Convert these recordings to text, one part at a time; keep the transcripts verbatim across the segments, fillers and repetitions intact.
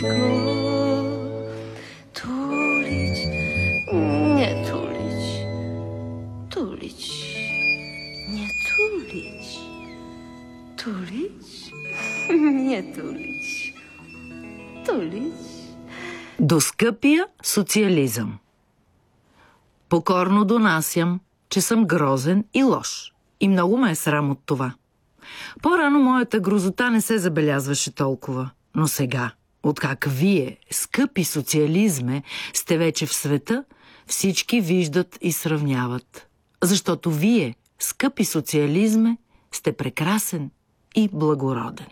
tuličko, tulić, nie tulić, tulić, nie tulić, tulić, nie tulić, tulić. До скъпия социализъм. Покорно донасям, че съм грозен и лош. И много ме е срам от това. По-рано моята грозота не се забелязваше толкова. Но сега, откак вие, скъпи социализме, сте вече в света, всички виждат и сравняват. Защото вие, скъпи социализме, сте прекрасен и благороден.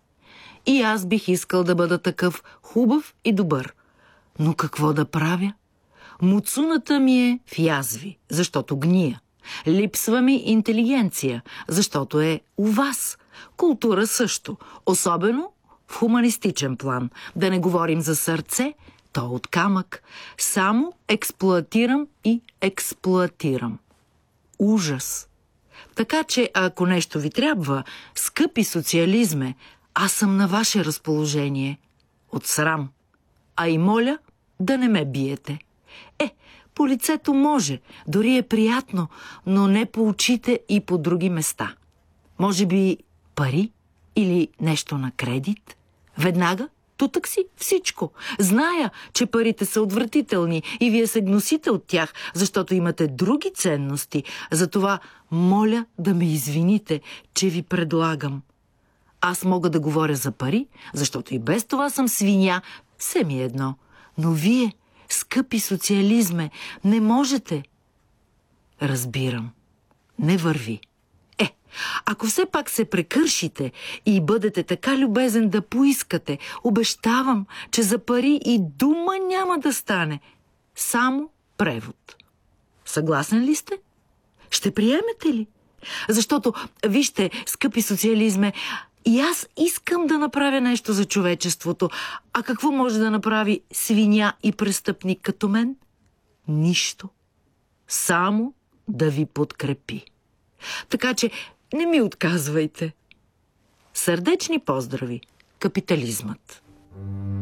И аз бих искал да бъда такъв хубав и добър. Но какво да правя? Муцуната ми е в язви, защото гния. Липсва ми интелигенция, защото е у вас. Култура също, особено в хуманистичен план. Да не говорим за сърце, то от камък. Само експлоатирам и експлоатирам. Ужас! Така че, ако нещо ви трябва, скъпи социализме, аз съм на ваше разположение. От срам. А и моля да не ме биете. Е, по лицето може, дори е приятно, но не по очите и по други места. Може би пари или нещо на кредит? Веднага, тутък си всичко. Зная, че парите са отвратителни и вие се гносите от тях, защото имате други ценности. Затова моля да ме извините, че ви предлагам. Аз мога да говоря за пари, защото и без това съм свиня, все ми е едно. Но вие, скъпи социализме, не можете. Разбирам. Не върви. Е, ако все пак се прекършите и бъдете така любезен да поискате, обещавам, че за пари и дума няма да стане. Само превод. Съгласен ли сте? Ще приемете ли? Защото, вижте, скъпи социализме, и аз искам да направя нещо за човечеството. А какво може да направи свиня и престъпник като мен? Нищо. Само да ви подкрепи. Така че не ми отказвайте. Сърдечни поздрави. Капитализмът.